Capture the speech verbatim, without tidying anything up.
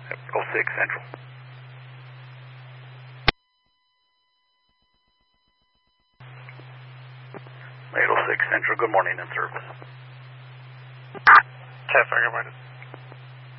oh six Central. eight oh six Central, good morning in service. Tesla, good morning.